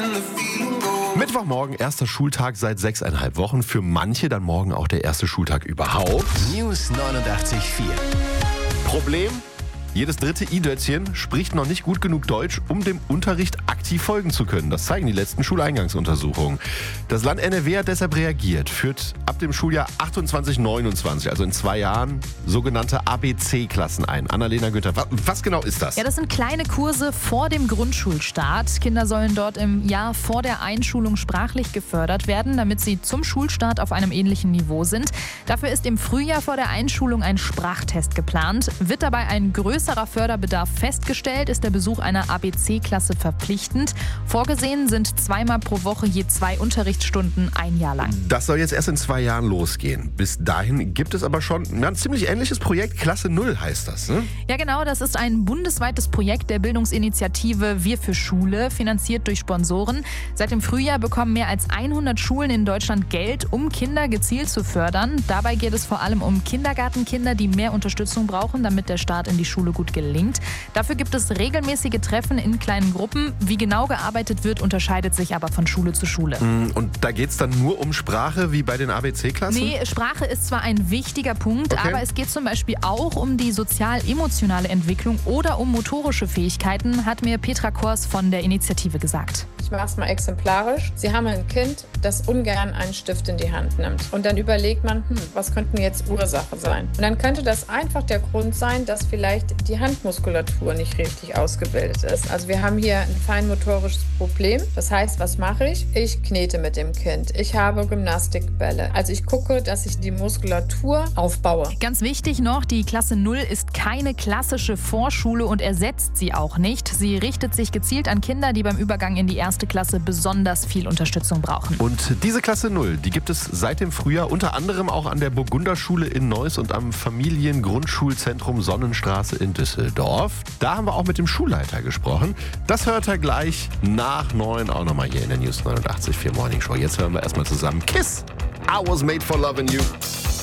Mittwochmorgen, erster Schultag seit 6,5 Wochen. Für manche dann morgen auch der erste Schultag überhaupt. News 89.4. Problem? Jedes dritte i-Dötzchen spricht noch nicht gut genug Deutsch, um dem Unterricht aktiv folgen zu können. Das zeigen die letzten Schuleingangsuntersuchungen. Das Land NRW hat deshalb reagiert, führt ab dem Schuljahr 28/29, also in 2 Jahren, sogenannte ABC-Klassen ein. Annalena Günther, was genau ist das? Ja, das sind kleine Kurse vor dem Grundschulstart. Kinder sollen dort im Jahr vor der Einschulung sprachlich gefördert werden, damit sie zum Schulstart auf einem ähnlichen Niveau sind. Dafür ist im Frühjahr vor der Einschulung ein Sprachtest geplant. Wird dabei ein größerer Förderbedarf festgestellt, ist der Besuch einer ABC-Klasse verpflichtend. Vorgesehen sind 2-mal pro Woche je 2 Unterrichtsstunden 1 Jahr lang. Das soll jetzt erst in 2 Jahren losgehen. Bis dahin gibt es aber schon ein ziemlich ähnliches Projekt. Klasse 0 heißt das, ne? Ja genau, das ist ein bundesweites Projekt der Bildungsinitiative Wir für Schule, finanziert durch Sponsoren. Seit dem Frühjahr bekommen mehr als 100 Schulen in Deutschland Geld, um Kinder gezielt zu fördern. Dabei geht es vor allem um Kindergartenkinder, die mehr Unterstützung brauchen, damit der Start in die Schule gut gelingt. Dafür gibt es regelmäßige Treffen in kleinen Gruppen. Wie genau gearbeitet wird, unterscheidet sich aber von Schule zu Schule. Und da geht es dann nur um Sprache, wie bei den ABC-Klassen? Nee, Sprache ist zwar ein wichtiger Punkt, Okay. aber es geht zum Beispiel auch um die sozial-emotionale Entwicklung oder um motorische Fähigkeiten, hat mir Petra Kors von der Initiative gesagt. Ich mache es mal exemplarisch. Sie haben ein Kind, das ungern einen Stift in die Hand nimmt. Und dann überlegt man, was könnten jetzt Ursache sein? Und dann könnte das einfach der Grund sein, dass vielleicht die Handmuskulatur nicht richtig ausgebildet ist. Also wir haben hier ein feinmotorisches Problem. Das heißt, was mache ich? Ich knete mit dem Kind. Ich habe Gymnastikbälle. Also ich gucke, dass ich die Muskulatur aufbaue. Ganz wichtig noch, die Klasse 0 ist keine klassische Vorschule und ersetzt sie auch nicht. Sie richtet sich gezielt an Kinder, die beim Übergang in die erste Klasse besonders viel Unterstützung brauchen. Und diese Klasse 0, die gibt es seit dem Frühjahr unter anderem auch an der Burgunderschule in Neuss und am Familiengrundschulzentrum Sonnenstraße in Düsseldorf. Da haben wir auch mit dem Schulleiter gesprochen. Das hört er gleich nach 9 auch nochmal hier in der News 89.4 Morning Show. Jetzt hören wir erstmal zusammen Kiss. I was made for loving you.